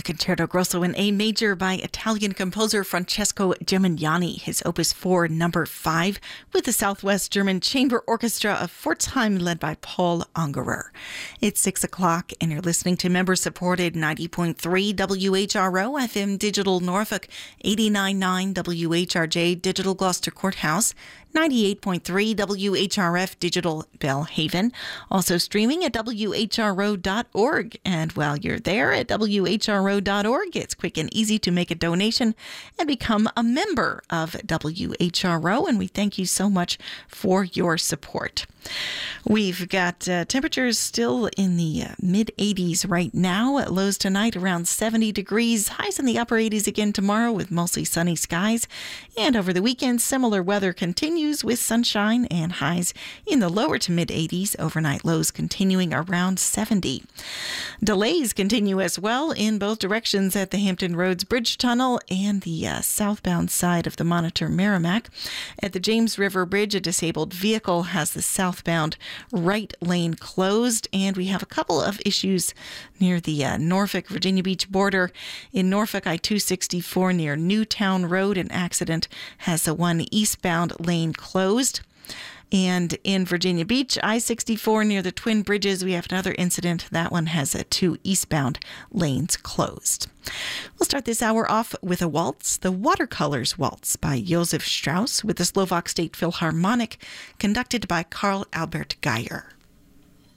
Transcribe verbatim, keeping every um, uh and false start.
Concerto Grosso in A major by Italian composer Francesco Gimignani, his Opus four, number five, with the Southwest German Chamber Orchestra of Pforzheim, led by Paul Ungerer. It's six o'clock, and you're listening to member-supported ninety point three W H R O F M Digital Norfolk, eighty-nine point nine W H R J Digital Gloucester Courthouse, ninety-eight point three W H R F Digital Bellhaven, also streaming at W H R O dot org. And while you're there at W H R O dot org, it's quick and easy to make a donation and become a member of W H R O, and we thank you so much for your support. We've got uh, temperatures still in the uh, mid eighties right now. Lows tonight around seventy degrees. Highs in the upper eighties again tomorrow with mostly sunny skies. And over the weekend, similar weather continues with sunshine and highs in the lower to mid eighties. Overnight lows continuing around seventy. Delays continue as well in both directions at the Hampton Roads Bridge Tunnel and the uh, southbound side of the Monitor Merrimack. At the James River Bridge, a disabled vehicle has the southbound right lane closed, and we have a couple of issues near the uh, Norfolk Virginia Beach border. In Norfolk, I two sixty-four near Newtown Road, an accident has the one eastbound lane closed. And in Virginia Beach, I sixty-four near the Twin Bridges, we have another incident. That one has uh, two eastbound lanes closed. We'll start this hour off with a waltz, the Watercolors Waltz by Josef Strauss with the Slovak State Philharmonic, conducted by Karl Albert Geyer.